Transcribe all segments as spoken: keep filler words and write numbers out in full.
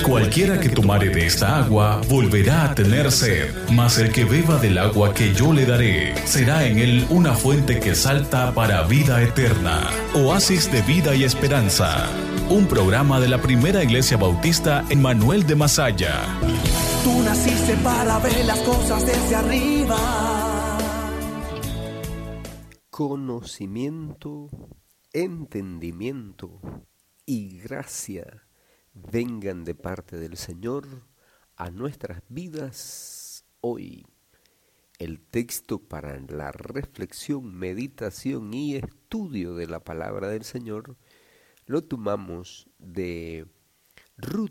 Cualquiera que tomare de esta agua volverá a tener sed, mas el que beba del agua que yo le daré, será en él una fuente que salta para vida eterna. Oasis de vida y esperanza. Un programa de la Primera Iglesia Bautista en Manuel de Masaya. Tú naciste para ver las cosas desde arriba. Conocimiento, entendimiento y gracia vengan de parte del Señor a nuestras vidas hoy. El texto para la reflexión, meditación y estudio de la palabra del Señor lo tomamos de Ruth,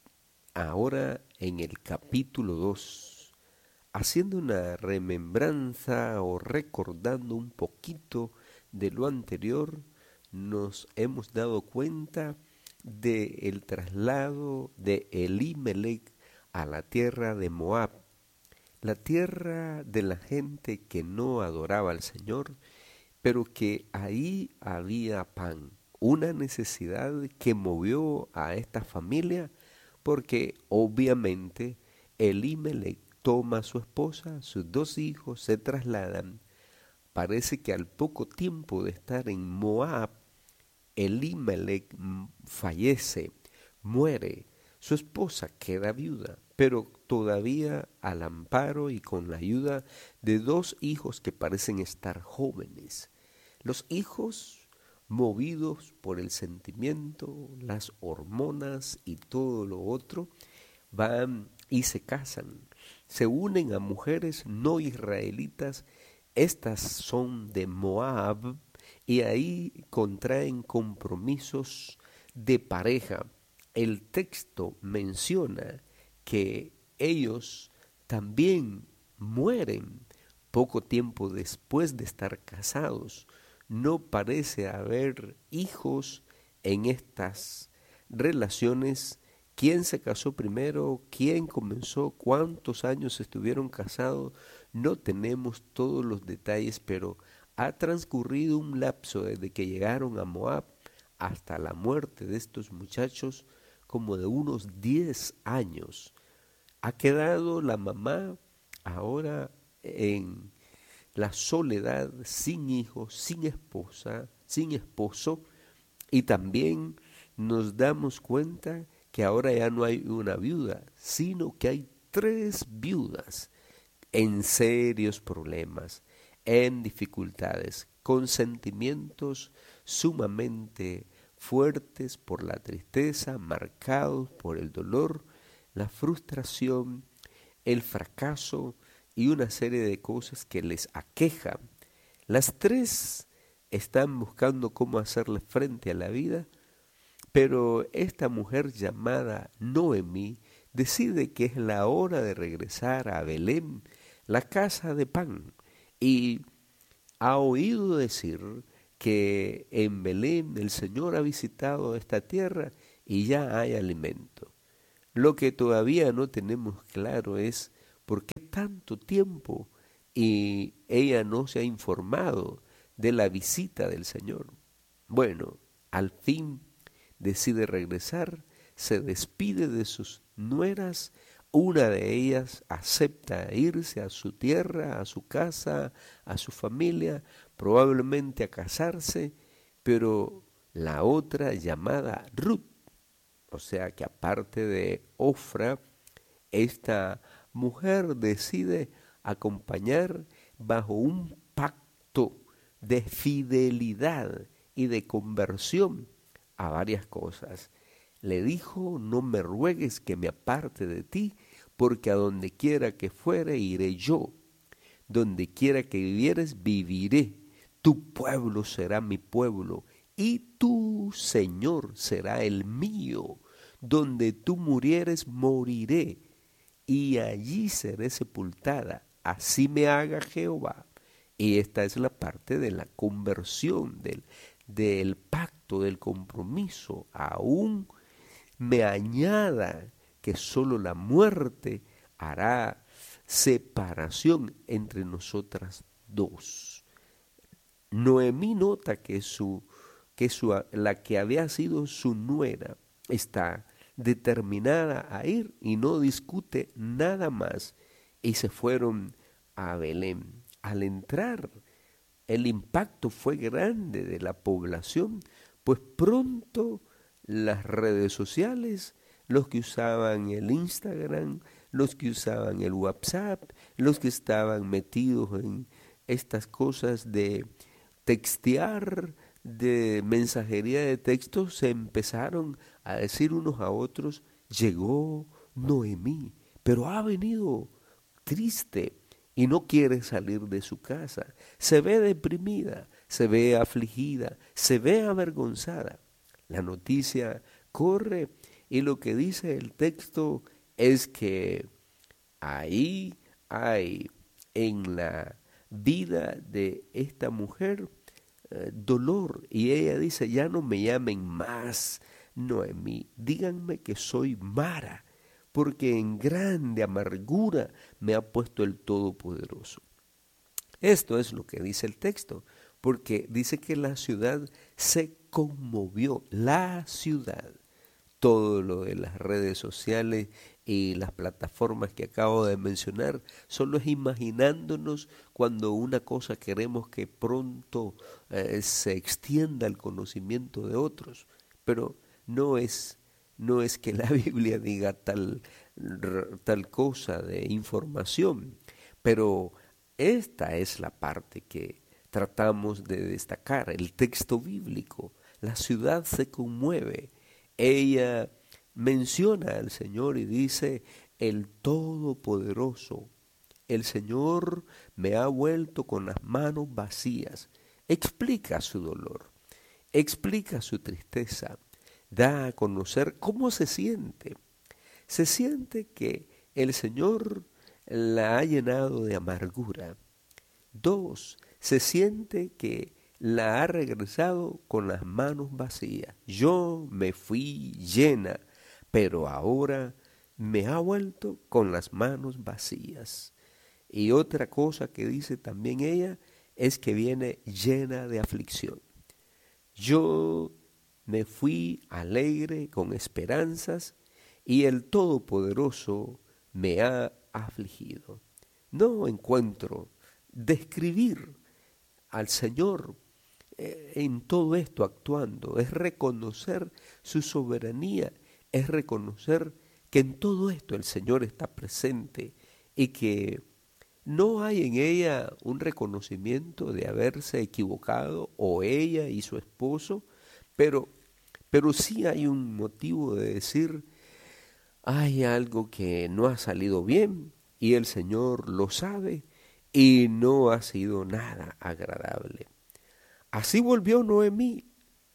ahora en el capítulo dos, haciendo una remembranza o recordando un poquito de lo anterior. Nos hemos dado cuenta del traslado de Elimelech a la tierra de Moab, la tierra de la gente que no adoraba al Señor, pero que ahí había pan, una necesidad que movió a esta familia, porque obviamente Elimelech toma a su esposa, sus dos hijos, se trasladan. Parece que al poco tiempo de estar en Moab, Elimelech fallece, muere, su esposa queda viuda, pero todavía al amparo y con la ayuda de dos hijos que parecen estar jóvenes. Los hijos, movidos por el sentimiento, las hormonas y todo lo otro, van y se casan, se unen a mujeres no israelitas. Estas son de Moab, y ahí contraen compromisos de pareja. El texto menciona que ellos también mueren poco tiempo después de estar casados. No parece haber hijos en estas relaciones. ¿Quién se casó primero? ¿Quién comenzó? ¿Cuántos años estuvieron casados? No tenemos todos los detalles, pero ha transcurrido un lapso desde que llegaron a Moab hasta la muerte de estos muchachos, como de unos diez años. Ha quedado la mamá ahora en la soledad, sin hijos, sin esposa, sin esposo, y también nos damos cuenta que ahora ya no hay una viuda, sino que hay tres viudas en serios problemas, en dificultades, con sentimientos sumamente fuertes por la tristeza, marcados por el dolor, la frustración, el fracaso y una serie de cosas que les aquejan. Las tres están buscando cómo hacerle frente a la vida, pero esta mujer llamada Noemí decide que es la hora de regresar a Belén, la casa de pan, y ha oído decir que en Belén el Señor ha visitado esta tierra y ya hay alimento. Lo que todavía no tenemos claro es por qué tanto tiempo y ella no se ha informado de la visita del Señor. Bueno, al fin decide regresar, se despide de sus nueras. Una de ellas acepta irse a su tierra, a su casa, a su familia, probablemente a casarse, pero la otra, llamada Ruth, o sea que aparte de Ofra, esta mujer decide acompañar bajo un pacto de fidelidad y de conversión a varias cosas. Le dijo: no me ruegues que me aparte de ti, porque a donde quiera que fuere iré yo, donde quiera que vivieres viviré, tu pueblo será mi pueblo, y tu Señor será el mío, donde tú murieres moriré, y allí seré sepultada, así me haga Jehová. Y esta es la parte de la conversión, del, del pacto, del compromiso, aún me añada que solo la muerte hará separación entre nosotras dos. Noemí nota que, su, que su, la que había sido su nuera está determinada a ir y no discute nada más. Y se fueron a Belén. Al entrar, el impacto fue grande de la población, pues pronto las redes sociales, los que usaban el Instagram, los que usaban el WhatsApp, los que estaban metidos en estas cosas de textear, de mensajería de texto, se empezaron a decir unos a otros: llegó Noemí, pero ha venido triste y no quiere salir de su casa. Se ve deprimida, se ve afligida, se ve avergonzada. La noticia corre y lo que dice el texto es que ahí hay en la vida de esta mujer eh, dolor, y ella dice: ya no me llamen más Noemí, díganme que soy Mara, porque en grande amargura me ha puesto el Todopoderoso. Esto es lo que dice el texto, porque dice que la ciudad se conmovió, la ciudad. Todo lo de las redes sociales y las plataformas que acabo de mencionar solo es imaginándonos cuando una cosa queremos que pronto eh, se extienda al conocimiento de otros, pero no es, no es que la Biblia diga tal, tal cosa de información, pero esta es la parte que tratamos de destacar, el texto bíblico. La ciudad se conmueve. Ella menciona al Señor y dice: el Todopoderoso, el Señor me ha vuelto con las manos vacías. Explica su dolor, explica su tristeza, da a conocer cómo se siente. Se siente que el Señor la ha llenado de amargura. Dos, se siente que la ha regresado con las manos vacías. Yo me fui llena, pero ahora me ha vuelto con las manos vacías. Y otra cosa que dice también ella es que viene llena de aflicción. Yo me fui alegre, con esperanzas, y el Todopoderoso me ha afligido. No encuentro describir al Señor en todo esto actuando, es reconocer su soberanía, es reconocer que en todo esto el Señor está presente y que no hay en ella un reconocimiento de haberse equivocado, o ella y su esposo, pero, pero sí hay un motivo de decir: hay algo que no ha salido bien y el Señor lo sabe y no ha sido nada agradable. Así volvió Noemí,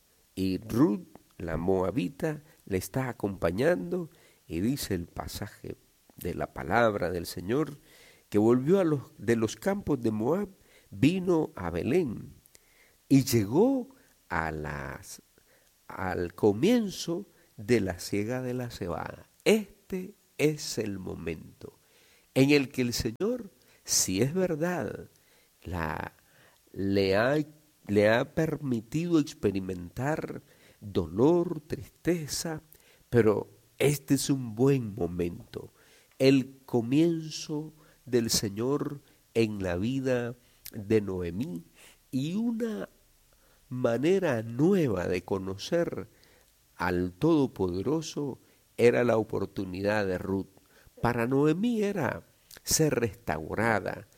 y Ruth, la moabita, le está acompañando, y dice el pasaje de la palabra del Señor que volvió a los, de los campos de Moab, vino a Belén y llegó a las, al comienzo de la siega de la cebada. Este es el momento en el que el Señor, si es verdad, la, le ha le ha permitido experimentar dolor, tristeza, pero este es un buen momento, el comienzo del Señor en la vida de Noemí, y una manera nueva de conocer al Todopoderoso era la oportunidad de Ruth. Para Noemí era ser restaurada,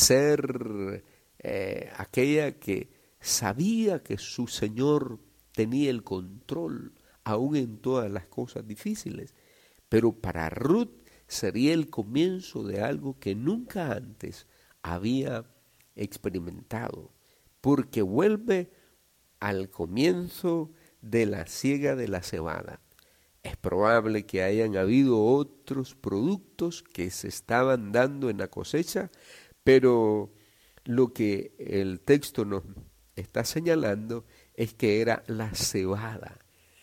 ser eh, aquella que sabía que su Señor tenía el control aún en todas las cosas difíciles, pero para Ruth sería el comienzo de algo que nunca antes había experimentado, porque vuelve al comienzo de la siega de la cebada. Es probable que hayan habido otros productos que se estaban dando en la cosecha, pero lo que el texto nos está señalando es que era la cebada.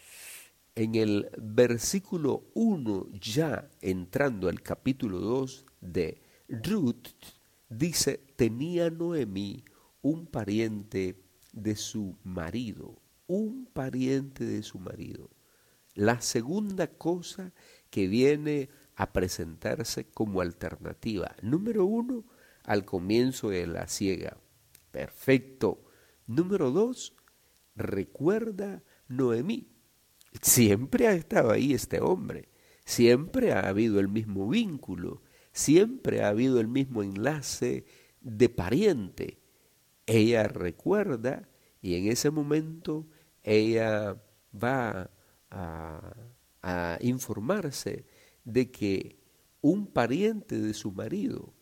En el versículo uno, ya entrando al capítulo dos de Ruth, dice: tenía Noemí un pariente de su marido, un pariente de su marido. La segunda cosa que viene a presentarse como alternativa. Número uno, al comienzo de la siega. Perfecto. Número dos, recuerda Noemí. Siempre ha estado ahí este hombre. Siempre ha habido el mismo vínculo. Siempre ha habido el mismo enlace de pariente. Ella recuerda y en ese momento ella va a, a informarse de que un pariente de su marido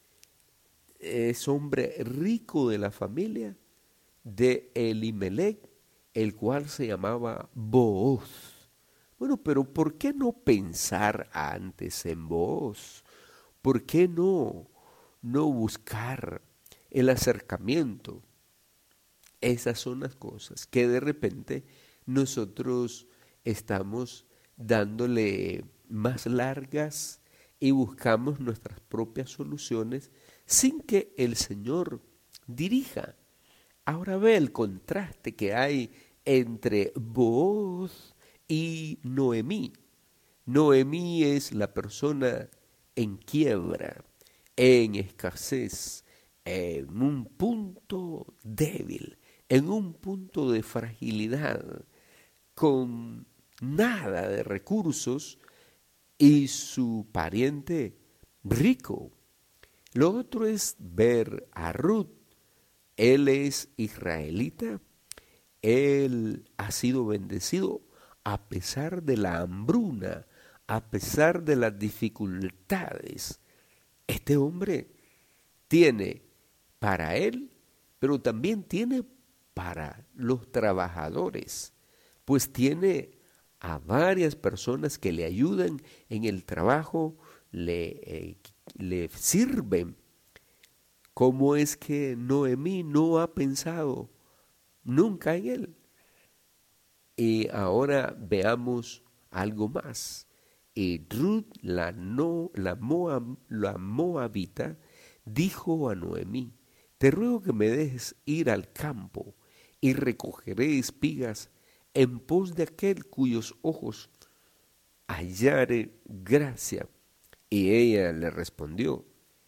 es hombre rico de la familia de Elimelech, el cual se llamaba Booz. Bueno, pero ¿por qué no pensar antes en Booz? ¿Por qué no, no buscar el acercamiento? Esas son las cosas que de repente nosotros estamos dándole más largas y buscamos nuestras propias soluciones sin que el Señor dirija. Ahora ve el contraste que hay entre Booz y Noemí. Noemí es la persona en quiebra, en escasez, en un punto débil, en un punto de fragilidad, con nada de recursos y su pariente rico. Lo otro es ver a Ruth. Él es israelita, él ha sido bendecido a pesar de la hambruna, a pesar de las dificultades. Este hombre tiene para él, pero también tiene para los trabajadores, pues tiene a varias personas que le ayudan en el trabajo, le, eh, le sirven. ¿Cómo es que Noemí no ha pensado nunca en él? Y ahora veamos algo más. Y Ruth, la, no, la, Moab, la moabita, dijo a Noemí: te ruego que me dejes ir al campo y recogeré espigas en pos de aquel cuyos ojos hallare gracia. Y ella le respondió: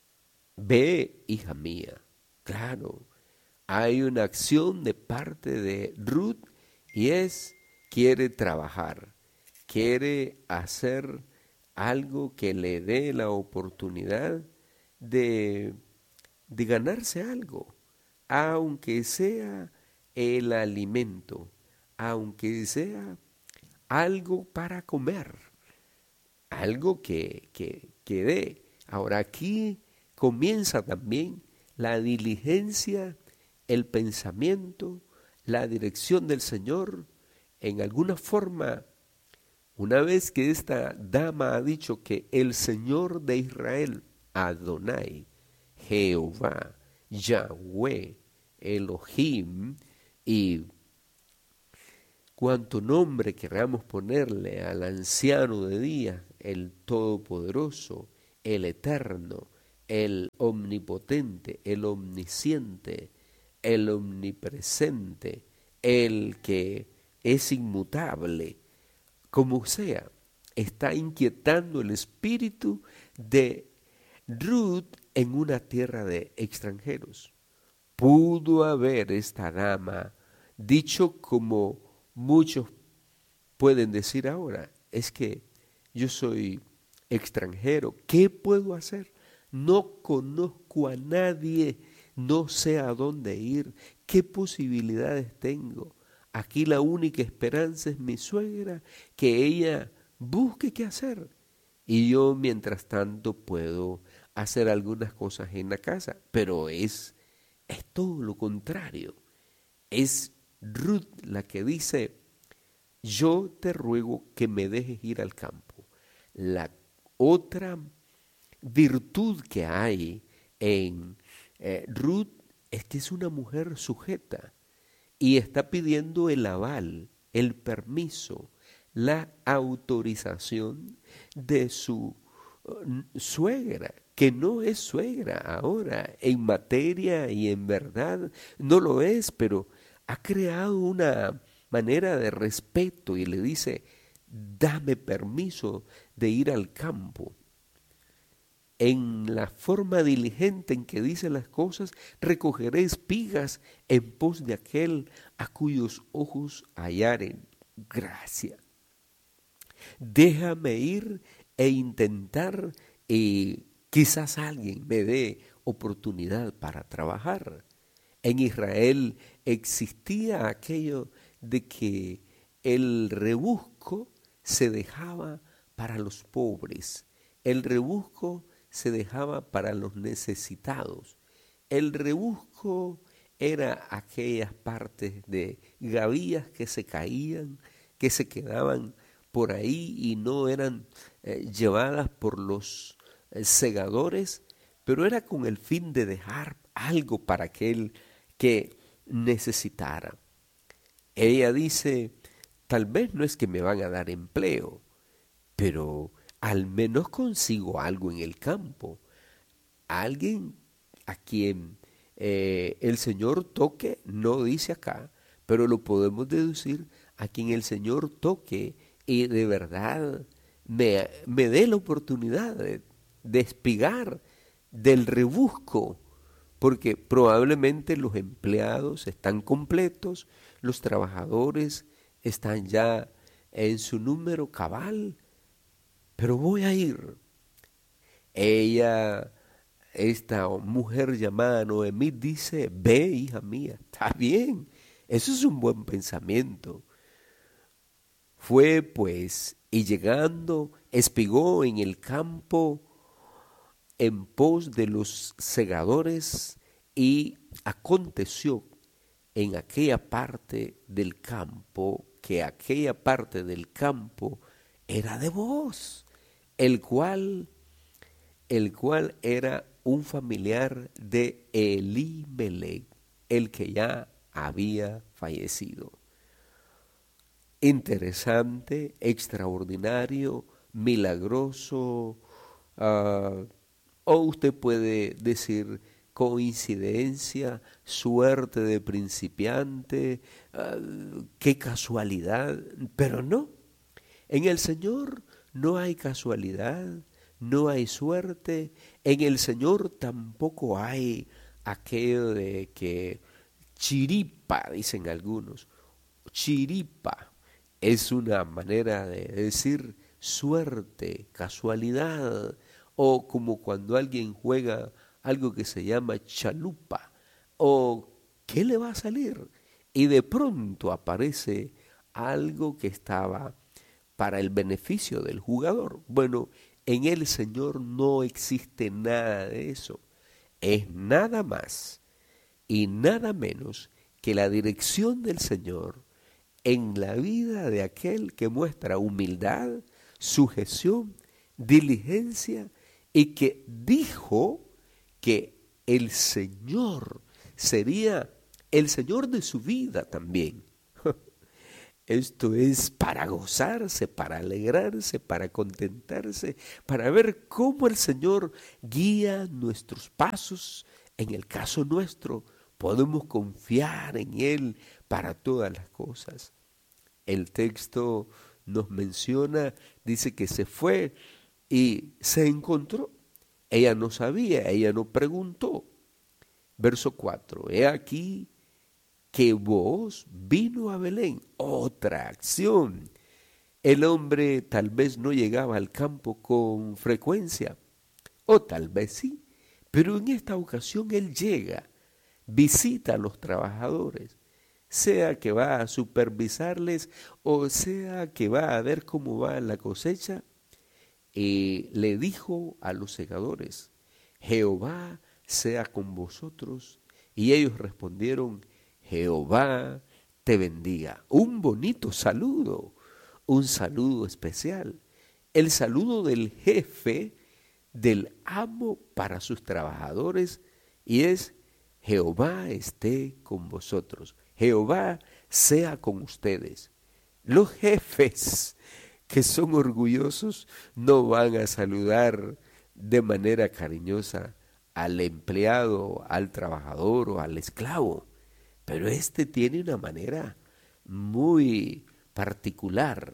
ve, hija mía. Claro, hay una acción de parte de Ruth y es, quiere trabajar, quiere hacer algo que le dé la oportunidad de, de ganarse algo, aunque sea el alimento, aunque sea algo para comer, algo que, que, que dé. Ahora aquí comienza también la diligencia, el pensamiento, la dirección del Señor. En alguna forma, una vez que esta dama ha dicho que el Señor de Israel, Adonai, Jehová, Yahweh, Elohim, y cuanto nombre queramos ponerle al anciano de día, el Todopoderoso, el Eterno, el Omnipotente, el Omnisciente, el Omnipresente, el que es inmutable, como sea, está inquietando el espíritu de Ruth en una tierra de extranjeros. Pudo haber esta dama dicho como muchos pueden decir ahora: es que yo soy extranjero, ¿qué puedo hacer? No conozco a nadie, no sé a dónde ir, qué posibilidades tengo. Aquí la única esperanza es mi suegra, que ella busque qué hacer. Y yo, mientras tanto, puedo hacer algunas cosas en la casa, pero es, es todo lo contrario. Es Ruth la que dice: yo te ruego que me dejes ir al campo. La otra virtud que hay en eh, Ruth es que es una mujer sujeta y está pidiendo el aval, el permiso, la autorización de su uh, suegra, que no es suegra ahora, en materia y en verdad no lo es, pero ha creado una manera de respeto y le dice: dame permiso de ir al campo. En la forma diligente en que dice las cosas, recogeré espigas en pos de aquel a cuyos ojos hallaren gracia. Déjame ir e intentar, y quizás alguien me dé oportunidad para trabajar. En Israel existía aquello de que el rebusco se dejaba para los pobres, el rebusco se dejaba para los necesitados. El rebusco era aquellas partes de gavillas que se caían, que se quedaban por ahí y no eran eh, llevadas por los eh, segadores, pero era con el fin de dejar algo para aquel que necesitara. Ella dice, tal vez no es que me van a dar empleo, pero al menos consigo algo en el campo. Alguien a quien eh, el Señor toque, no dice acá, pero lo podemos deducir, a quien el Señor toque y de verdad me, me dé la oportunidad de, de espigar del rebusco, porque probablemente los empleados están completos, los trabajadores están ya en su número cabal, pero voy a ir. Ella, esta mujer llamada Noemí, dice, ve, hija mía, está bien, eso es un buen pensamiento. Fue pues, y llegando, espigó en el campo en pos de los segadores, y aconteció en aquella parte del campo, que aquella parte del campo era de Booz, el cual, el cual era un familiar de Elimelec, el que ya había fallecido. Interesante, extraordinario, milagroso, uh, o usted puede decir coincidencia, suerte de principiante, uh, qué casualidad, pero no. En el Señor no hay casualidad, no hay suerte, en el Señor tampoco hay aquello de que chiripa, dicen algunos. Chiripa es una manera de decir suerte, casualidad, o como cuando alguien juega algo que se llama chalupa, o ¿qué le va a salir? Y de pronto aparece algo que estaba para el beneficio del jugador. Bueno, en el Señor no existe nada de eso. Es nada más y nada menos que la dirección del Señor en la vida de aquel que muestra humildad, sujeción, diligencia, y que dijo que el Señor sería el Señor de su vida también. Esto es para gozarse, para alegrarse, para contentarse, para ver cómo el Señor guía nuestros pasos. En el caso nuestro, podemos confiar en Él para todas las cosas. El texto nos menciona, dice que se fue y se encontró. Ella no sabía, ella no preguntó. Verso cuatro, he aquí que Booz vino a Belén, otra acción. El hombre tal vez no llegaba al campo con frecuencia, o tal vez sí, pero en esta ocasión él llega, visita a los trabajadores, sea que va a supervisarles o sea que va a ver cómo va la cosecha, y le dijo a los segadores, Jehová sea con vosotros, y ellos respondieron, Jehová te bendiga. Un bonito saludo, un saludo especial, el saludo del jefe, del amo para sus trabajadores, y es Jehová esté con vosotros, Jehová sea con ustedes. Los jefes que son orgullosos no van a saludar de manera cariñosa al empleado, al trabajador o al esclavo. Pero este tiene una manera muy particular,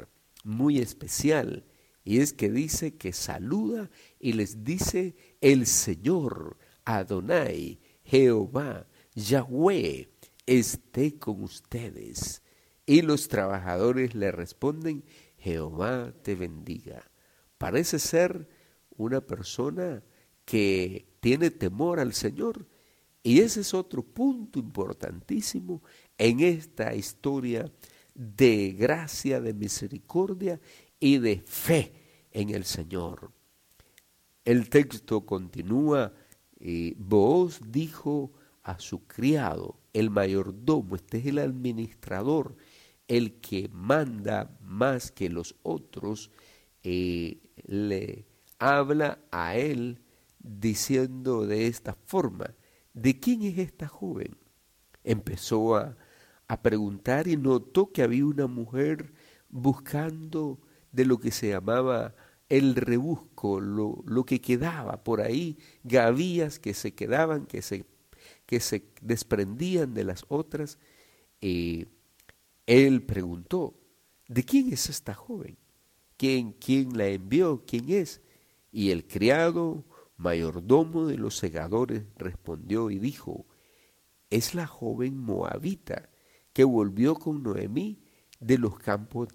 muy especial, y es que dice que saluda y les dice: el Señor, Adonai, Jehová, Yahweh, esté con ustedes. Y los trabajadores le responden: Jehová te bendiga. Parece ser una persona que tiene temor al Señor, y ese es otro punto importantísimo en esta historia de gracia, de misericordia y de fe en el Señor. El texto continúa: eh, Booz dijo a su criado, el mayordomo, este es el administrador, el que manda más que los otros, eh, le habla a él diciendo de esta forma: ¿de quién es esta joven? Empezó a, a preguntar y notó que había una mujer buscando de lo que se llamaba el rebusco, lo, lo que quedaba por ahí, gavillas que se quedaban, que se, que se desprendían de las otras. Eh, él preguntó: ¿de quién es esta joven? ¿Quién, quién la envió? ¿Quién es? Y el criado mayordomo de los segadores respondió y dijo: es la joven moabita que volvió con Noemí de los campos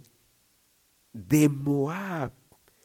de Moab.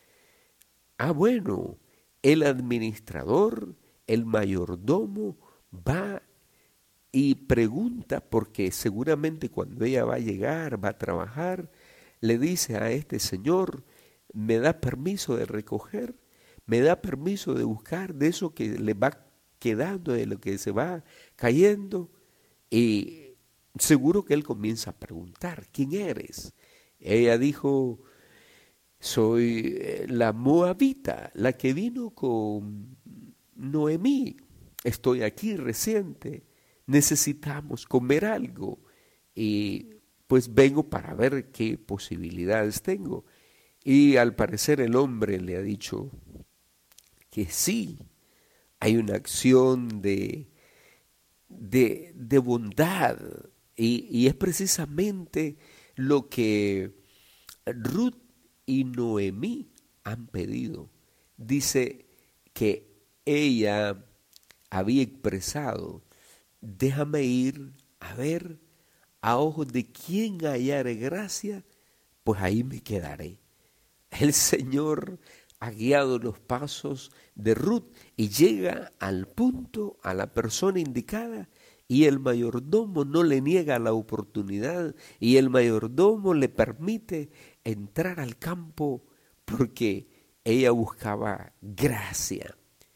Ah, bueno, el administrador, el mayordomo, va y pregunta, porque seguramente cuando ella va a llegar, va a trabajar, le dice a este señor: ¿me da permiso de recoger? ¿Me da permiso de buscar de eso que le va quedando, de lo que se va cayendo? Y seguro que él comienza a preguntar: ¿quién eres? Ella dijo: soy la moabita, la que vino con Noemí. Estoy aquí reciente, necesitamos comer algo y pues vengo para ver qué posibilidades tengo. Y al parecer el hombre le ha dicho que sí, hay una acción de, de, de bondad, y, y es precisamente lo que Ruth y Noemí han pedido. Dice que ella había expresado: déjame ir a ver, a ojos de quien hallare gracia, pues ahí me quedaré. El Señor ha guiado los pasos de Ruth y llega al punto, a la persona indicada, y el mayordomo no le niega la oportunidad, y el mayordomo le permite entrar al campo porque ella buscaba gracia.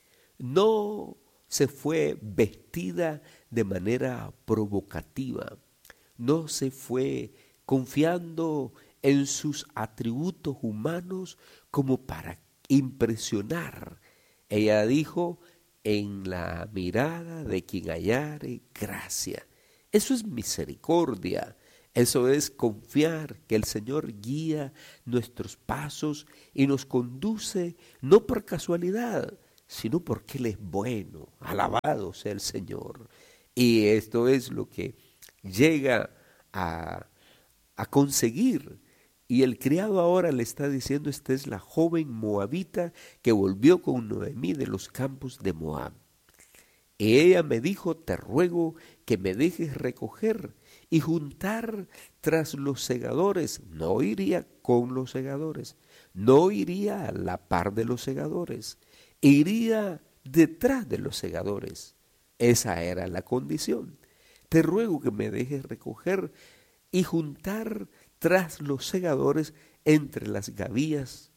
No se fue vestida de manera provocativa, no se fue confiando en sus atributos humanos como para impresionar. Ella dijo: en la mirada de quien hallare gracia. Eso es misericordia, eso es confiar que el Señor guía nuestros pasos y nos conduce no por casualidad, sino porque Él es bueno. Alabado sea el Señor. Y esto es lo que llega a, a conseguir. Y el criado ahora le está diciendo: esta es la joven moabita que volvió con Noemí de los campos de Moab. Y ella me dijo: te ruego que me dejes recoger y juntar tras los segadores. No iría con los segadores, no iría a la par de los segadores, iría detrás de los segadores. Esa era la condición. Te ruego que me dejes recoger y juntar tras los segadores entre las gavillas.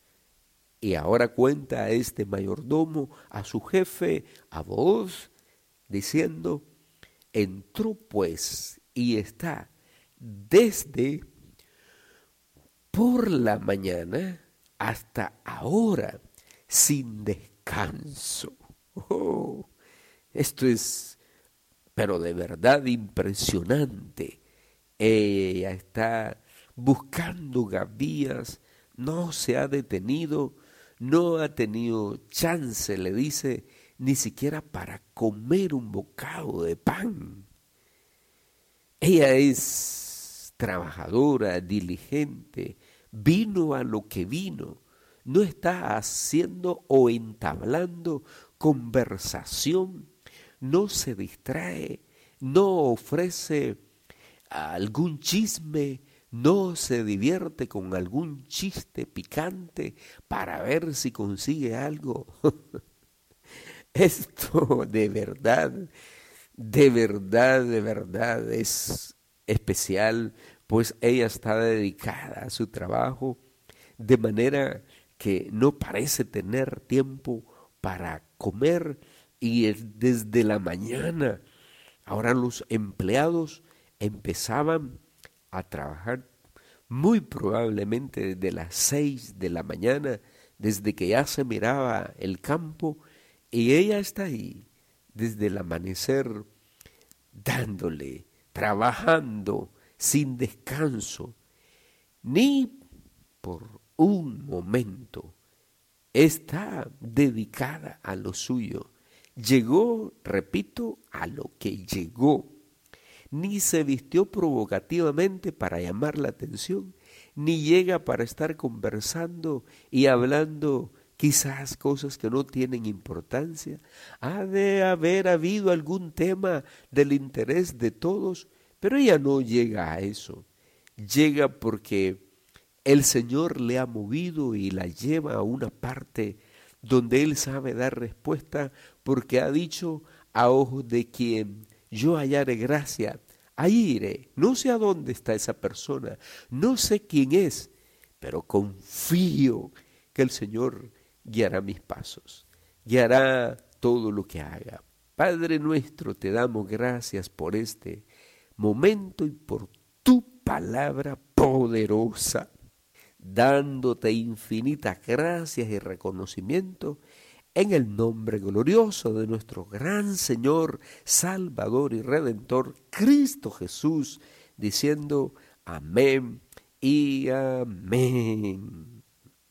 Y ahora cuenta a este mayordomo, a su jefe, a Booz, diciendo: entró pues y está desde por la mañana hasta ahora sin descanso. Oh, esto es, pero de verdad impresionante. Ella está buscando gavillas, no se ha detenido, no ha tenido chance, le dice, ni siquiera para comer un bocado de pan. Ella es trabajadora, diligente, vino a lo que vino. No está haciendo o entablando conversación, no se distrae, no ofrece algún chisme, no se divierte con algún chiste picante para ver si consigue algo. Esto de verdad, de verdad, de verdad es especial, pues ella está dedicada a su trabajo de manera que no parece tener tiempo para comer, y desde la mañana ahora los empleados empezaban a trabajar muy probablemente desde las seis de la mañana, desde que ya se miraba el campo, y ella está ahí desde el amanecer dándole, trabajando sin descanso, ni por un momento está dedicada a lo suyo. Llegó, repito, a lo que llegó. Ni se vistió provocativamente para llamar la atención, ni llega para estar conversando y hablando quizás cosas que no tienen importancia. Ha de haber habido algún tema del interés de todos, pero ella no llega a eso. Llega porque el Señor le ha movido y la lleva a una parte donde Él sabe dar respuesta, porque ha dicho: a ojos de quien yo hallare gracia, ahí iré. No sé a dónde está esa persona, no sé quién es, pero confío que el Señor guiará mis pasos, guiará todo lo que haga. Padre nuestro, te damos gracias por este momento y por tu palabra poderosa, dándote infinitas gracias y reconocimiento en el nombre glorioso de nuestro gran Señor, Salvador y Redentor, Cristo Jesús, diciendo amén y amén.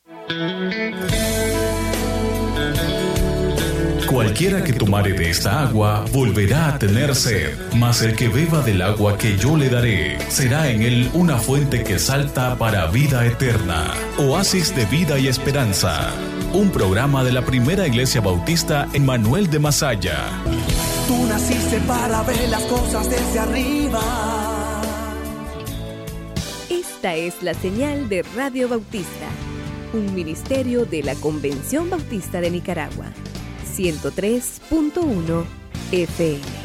Cualquiera que tomare de esta agua volverá a tener sed, mas el que beba del agua que yo le daré, será en él una fuente que salta para vida eterna. Oasis de vida y esperanza. Un programa de la Primera Iglesia Bautista en Manuel de Masaya. Tú naciste para ver las cosas desde arriba. Esta es la señal de Radio Bautista, un ministerio de la Convención Bautista de Nicaragua. ciento tres punto uno F M.